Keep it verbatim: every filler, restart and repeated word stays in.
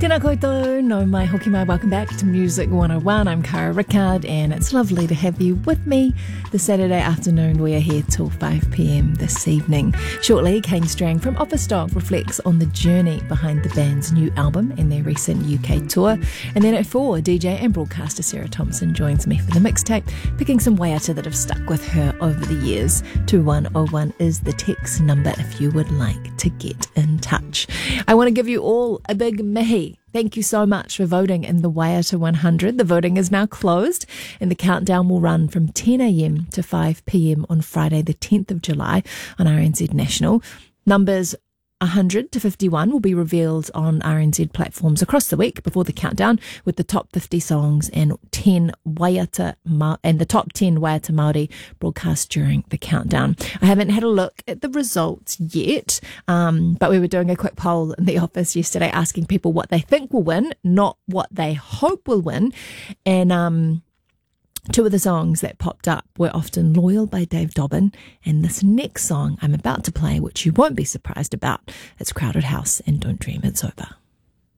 Tēnā koutou, no mai hoki mai, welcome back to Music one oh one. I'm Cara Rickard and it's lovely to have you with me this Saturday afternoon. We are here till five p m this evening. Shortly, Kane Strang from Office Dog reflects on the journey behind the band's new album and their recent U K tour. And then at four, D J and broadcaster Sarah Thompson joins me for the mixtape, picking some waiata that have stuck with her over the years. two one oh one is the text number if you would like to get in touch. I want to give you all a big mihi. Thank you so much for voting in the Waiata one hundred. The voting is now closed and the countdown will run from ten a m to five p m on Friday the tenth of July on R N Z National. Numbers one hundred to fifty-one will be revealed on R N Z platforms across the week before the countdown, with the top fifty songs and ten Waiata Ma- and the top ten Waiata Māori broadcast during the countdown. I haven't had a look at the results yet, um, but we were doing a quick poll in the office yesterday asking people what they think will win, not what they hope will win, and um. Two of the songs that popped up were Often Loyal by Dave Dobbin, and this next song I'm about to play, which you won't be surprised about, it's Crowded House and Don't Dream It's Over.